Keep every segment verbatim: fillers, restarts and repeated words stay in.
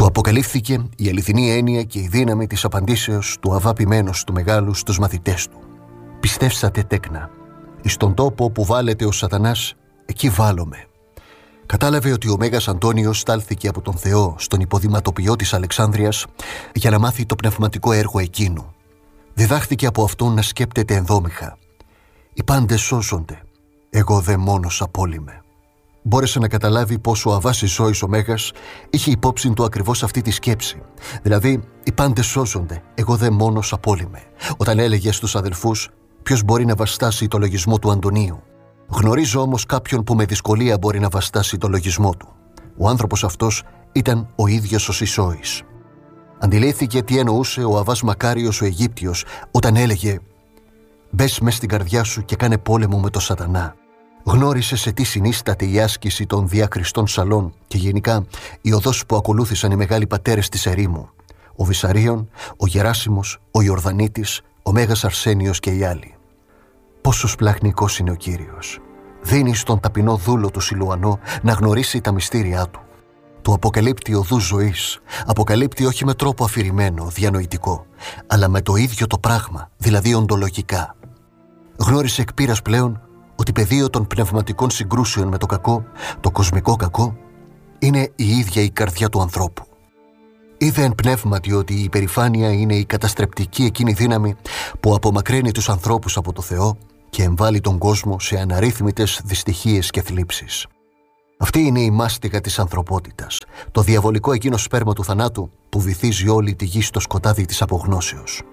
Του αποκαλύφθηκε η αληθινή έννοια και η δύναμη της απαντήσεως του αβάπημένος του μεγάλου στους μαθητές του. «Πιστεύσατε τέκνα, εις τον τόπο όπου βάλετε ο σατανάς, εκεί βάλλομαι». Κατάλαβε ότι ο Μέγας Αντώνιος στάλθηκε από τον Θεό στον υποδηματοποιό της Αλεξάνδρειας για να μάθει το πνευματικό έργο εκείνου. Διδάχθηκε από αυτόν να σκέπτεται ενδόμηχα. «Οι πάντες σώζονται, εγώ δε μόνος απόλυμαι». Μπόρεσε να καταλάβει πόσο ο αβάσης Ζώης ο Μέγας είχε υπόψη του ακριβώς αυτή τη σκέψη. Δηλαδή, οι πάντες σώζονται, εγώ δε μόνος απόλυμαι. Όταν έλεγε στους αδελφούς, ποιος μπορεί να βαστάσει το λογισμό του Αντωνίου. Γνωρίζω όμως κάποιον που με δυσκολία μπορεί να βαστάσει το λογισμό του. Ο άνθρωπος αυτός ήταν ο ίδιος ο Σισόης. Αντιλήθηκε τι εννοούσε ο Αβάς Μακάριος ο Αιγύπτιος όταν έλεγε «Μπες μες στην καρδιά σου και κάνε πόλεμο με το σατανά». Γνώρισε σε τι συνίσταται η άσκηση των διάκριστων σαλών και γενικά η οδός που ακολούθησαν οι μεγάλοι πατέρες της ερήμου. Ο Βυσαρίων, ο Γεράσιμος, ο Ιορδανίτης, ο Μέγας Αρσένιος και οι άλλοι. Πόσο σπλαχνικός είναι ο Κύριος. Δίνει στον ταπεινό δούλο του Σιλουανό να γνωρίσει τα μυστήριά του. Του αποκαλύπτει οδούς ζωής. Αποκαλύπτει όχι με τρόπο αφηρημένο, διανοητικό, αλλά με το ίδιο το πράγμα, δηλαδή οντολογικά. Γνώρισε εκ πείρας πλέον ότι πεδίο των πνευματικών συγκρούσεων με το κακό, το κοσμικό κακό, είναι η ίδια η καρδιά του ανθρώπου. Είδε εν πνεύματι ότι η υπερηφάνεια είναι η καταστρεπτική εκείνη δύναμη που απομακρύνει τους ανθρώπους από το Θεό και εμβάλλει τον κόσμο σε αναρρύθμιτες δυστυχίες και θλίψεις. Αυτή είναι η μάστιγα της ανθρωπότητας, το διαβολικό εκείνο σπέρμα του θανάτου που βυθίζει όλη τη γη στο σκοτάδι της απογνώσεως.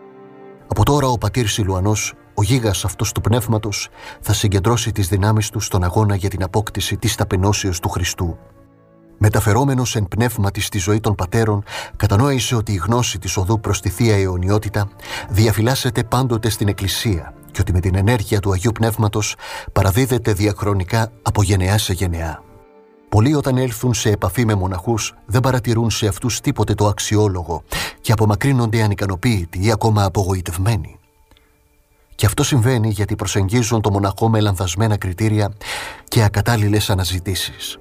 Από τώρα ο πατήρ Σιλουανός, ο γίγας αυτός του πνεύματος, θα συγκεντρώσει τις δυνάμεις του στον αγώνα για την απόκτηση της ταπεινώσεως του Χριστού. Μεταφερόμενος εν πνεύματι στη ζωή των πατέρων, κατανόησε ότι η γνώση της οδού προς τη Θεία Αιωνιότητα διαφυλάσσεται πάντοτε στην Εκκλησία και ότι με την ενέργεια του Αγίου Πνεύματος παραδίδεται διαχρονικά από γενεά σε γενεά. Πολλοί όταν έλθουν σε επαφή με μοναχούς δεν παρατηρούν σε αυτούς τίποτε το αξιόλογο και απομακρύνονται ανικανοποίητοι ή ακόμα απογοητευμένοι. Και αυτό συμβαίνει γιατί προσεγγίζουν το μοναχό με λανθασμένα κριτήρια και ακατάλληλες αναζητήσεις.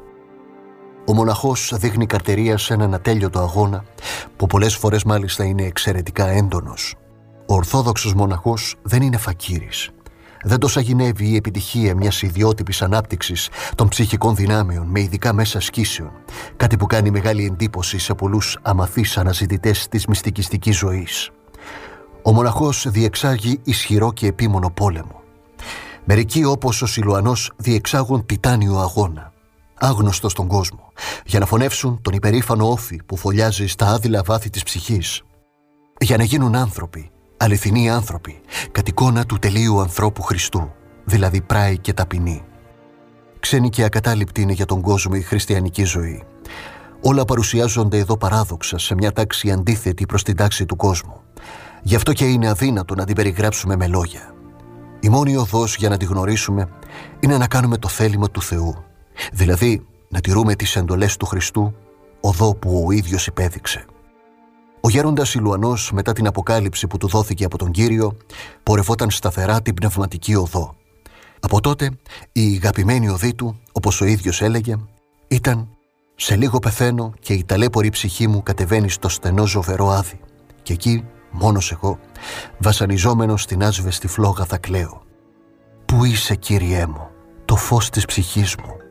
Ο μοναχός δείχνει καρτερία σε έναν ατέλειωτο αγώνα που πολλές φορές μάλιστα είναι εξαιρετικά έντονος. Ο ορθόδοξος μοναχός δεν είναι φακίρης. Δεν το σαγηνεύει η επιτυχία μιας ιδιότυπης ανάπτυξης των ψυχικών δυνάμεων με ειδικά μέσα ασκήσεων, κάτι που κάνει μεγάλη εντύπωση σε πολλούς αμαθείς αναζητητές της μυστικιστικής ζωής. Ο μοναχός διεξάγει ισχυρό και επίμονο πόλεμο. Μερικοί όπως ο Σιλουανός διεξάγουν τιτάνιο αγώνα, άγνωστο στον κόσμο, για να φωνεύσουν τον υπερήφανο όφη που φωλιάζει στα άδειλα βάθη της ψυχής, για να γίνουν άνθρωποι, αληθινοί άνθρωποι, κατ' εικόνα του τελείου ανθρώπου Χριστού, δηλαδή πράη και ταπεινή. Ξένη και ακατάληπτη είναι για τον κόσμο η χριστιανική ζωή. Όλα παρουσιάζονται εδώ παράδοξα σε μια τάξη αντίθετη προς την τάξη του κόσμου. Γι' αυτό και είναι αδύνατο να την περιγράψουμε με λόγια. Η μόνη οδός για να τη γνωρίσουμε είναι να κάνουμε το θέλημα του Θεού, δηλαδή να τηρούμε τις εντολές του Χριστού, οδό που ο ίδιος υπέδειξε. Ο γέροντας Σιλουανός, μετά την αποκάλυψη που του δόθηκε από τον Κύριο, πορευόταν σταθερά την πνευματική οδό. Από τότε η αγαπημένη οδή του, όπως ο ίδιος έλεγε, ήταν «Σε λίγο πεθαίνω και η ταλέπορη ψυχή μου κατεβαίνει στο στενό ζωφερό άδει και εκεί, μόνος εγώ, βασανιζόμενος στην άσβεστη φλόγα θα κλαίω. Πού είσαι, Κύριέ μου, το φως της ψυχής μου?»